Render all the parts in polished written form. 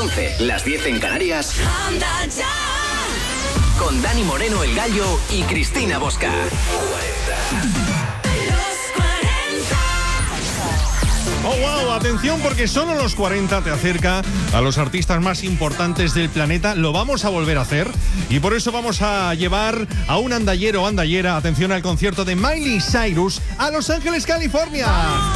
11, las 10 en Canarias. Con Dani Moreno, El Gallo y Cristina Bosca. Oh, wow, atención porque solo los 40 te acerca a los artistas más importantes del planeta. Lo vamos a volver a hacer y por eso vamos a llevar a un andallero o andallera, atención, al concierto de Miley Cyrus a Los Ángeles, California.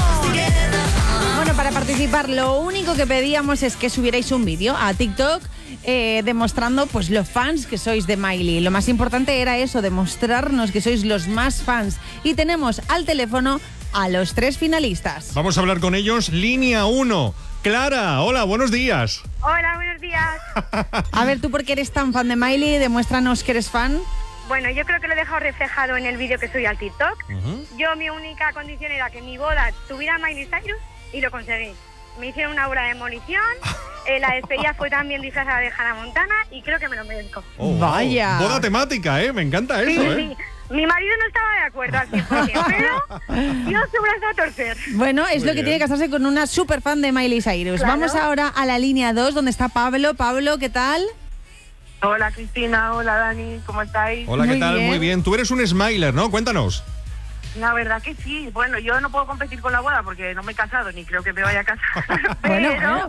Bueno, para participar lo único que pedíamos es que subierais un vídeo a TikTok demostrando pues los fans que sois de Miley. Lo más importante era eso, demostrarnos que sois los más fans. Y tenemos al teléfono a los 3 finalistas. Vamos a hablar con ellos. Línea 1. Clara, hola, buenos días. Hola, buenos días. A ver, tú, ¿por qué eres tan fan de Miley? Demuéstranos que eres fan. Bueno, yo creo que lo he dejado reflejado en el vídeo que subí al TikTok. Yo, mi única condición era que mi boda tuviera Miley Cyrus y lo conseguí. Me hicieron una obra de demolición, la despedida fue también disfrazada de Hannah Montana y creo que me lo merezco. Oh, vaya. Boda temática, me encanta eso, Sí. Mi marido no estaba de acuerdo al 100%, pero Dios se brazo a torcer. Bueno, es Muy lo que bien. tiene que casarse con una super fan de Miley Cyrus. Claro. Vamos ahora a la línea 2, donde está Pablo. Pablo, ¿qué tal? Hola Cristina, hola Dani, ¿cómo estáis? Hola, ¿qué Muy tal? bien. Muy bien. Tú eres un smiler, ¿no? Cuéntanos. La verdad que sí, bueno, yo no puedo competir con la boda porque no me he casado ni creo que me vaya a casar, pero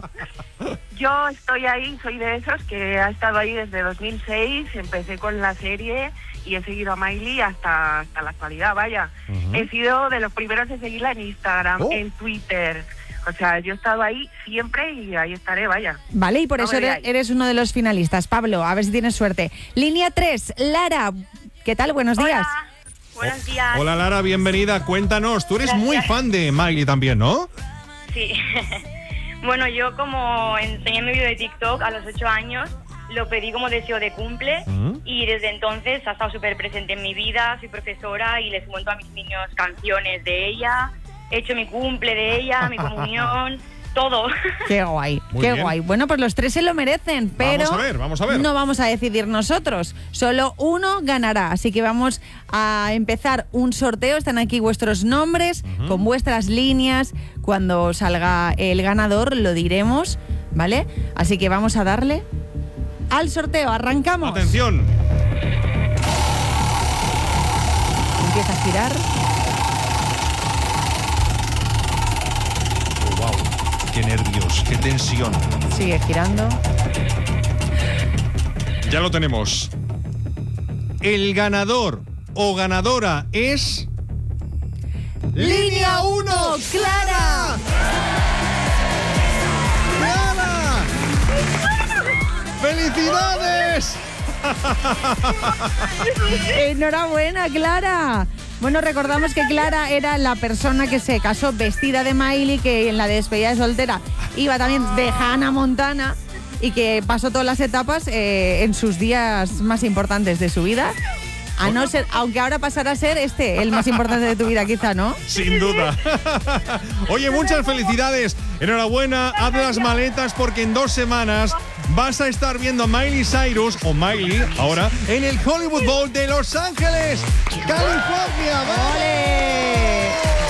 yo estoy ahí, soy de esos que ha estado ahí desde 2006, empecé con la serie y he seguido a Miley hasta la actualidad, vaya. He sido de los primeros en seguirla en Instagram, en Twitter. O sea, yo he estado ahí siempre y ahí estaré, vaya. Vale, y por No eso me veáis. eres uno de los finalistas. Pablo, a ver si tienes suerte. Línea 3, Lara, ¿qué tal? Buenos días. Buenos días. Hola, Lara, bienvenida. Cuéntanos. Tú eres muy fan de Miley también, ¿no? Sí. Bueno, yo como enseñé mi vídeo de TikTok a los 8 años, lo pedí como deseo de cumple y desde entonces ha estado súper presente en mi vida. Soy profesora y les cuento a mis niños canciones de ella. He hecho mi cumple de ella, mi comunión, todo. Qué guay, Muy qué bien. guay. Bueno, pues los 3 se lo merecen, pero Vamos a ver. no vamos a decidir nosotros. Solo uno ganará. Así que vamos a empezar un sorteo. Están aquí vuestros nombres, con vuestras líneas. Cuando salga el ganador lo diremos, ¿vale? Así que vamos a darle al sorteo. Arrancamos. Atención. Empieza a girar. Oh, wow. Qué nervios, qué tensión. Sigue girando. Ya lo tenemos. El ganador o ganadora es... ¡Línea 1! ¡Clara! ¡Clara! ¡Felicidades! ¡Enhorabuena, Clara! Bueno, recordamos que Clara era la persona que se casó vestida de Miley, que en la despedida de soltera iba también de Hannah Montana y que pasó todas las etapas en sus días más importantes de su vida. A no ser, aunque ahora pasará a ser el más importante de tu vida, quizá, ¿no? Sin duda. Oye, muchas felicidades. Enhorabuena, haz las maletas porque en 2 semanas vas a estar viendo a Miley Cyrus, o Miley ahora, en el Hollywood Bowl de Los Ángeles, California. ¡Ole!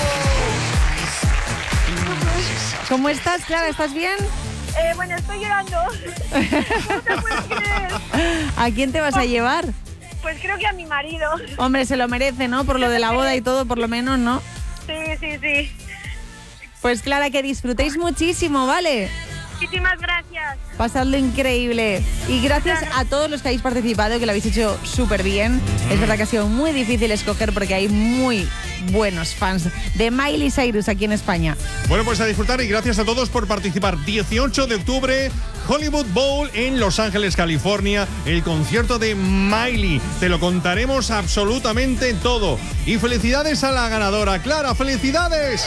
¿Cómo estás, Clara? ¿Estás bien? Bueno, estoy llorando. No te puedo creer. ¿A quién te vas a llevar? Pues creo que a mi marido. Hombre, se lo merece, ¿no? Por lo de la boda y todo, por lo menos, ¿no? Sí. Pues Clara, que disfrutéis muchísimo, ¿vale? Muchísimas gracias. Pasadlo increíble. Y gracias a todos los que habéis participado, que lo habéis hecho súper bien. Es verdad que ha sido muy difícil escoger porque hay muy buenos fans de Miley Cyrus aquí en España. Bueno, pues a disfrutar y gracias a todos por participar. 18 de octubre, Hollywood Bowl en Los Ángeles, California, el concierto de Miley. Te lo contaremos absolutamente todo. Y felicidades a la ganadora. Clara, ¡felicidades!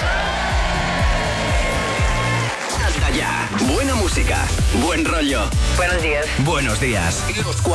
Hasta ya. Buena música, buen rollo. Buenos días. Buenos días. Los